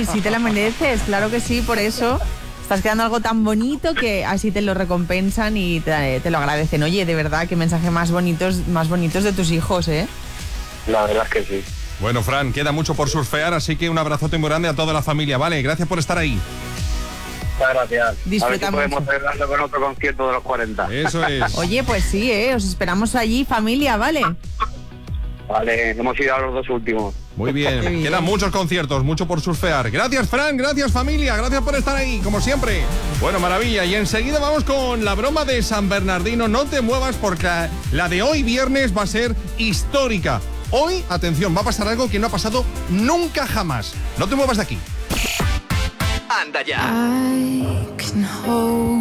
sí te la mereces, claro que sí, por eso estás creando algo tan bonito que así te lo recompensan y te lo agradecen. Oye, de verdad, qué mensajes más bonitos de tus hijos, ¿eh? La verdad es que sí. Bueno, Fran, queda mucho por surfear, así que un abrazote muy grande a toda la familia, ¿vale? Gracias por estar ahí. Muchas gracias. Disfruta a ver si podemos mucho. celebrarlo con otro concierto de los 40. Eso es. Oye, pues sí, os esperamos allí, familia, ¿vale? Vale, hemos ido a los 2 últimos. Muy bien. Qué bien. Quedan muchos conciertos, mucho por surfear. Gracias, Fran, gracias, familia, gracias por estar ahí, como siempre. Bueno, maravilla. Y enseguida vamos con la broma de San Bernardino. No te muevas porque la de hoy viernes va a ser histórica. Hoy, atención, va a pasar algo que no ha pasado nunca jamás. No te muevas de aquí. Anda ya. I can hold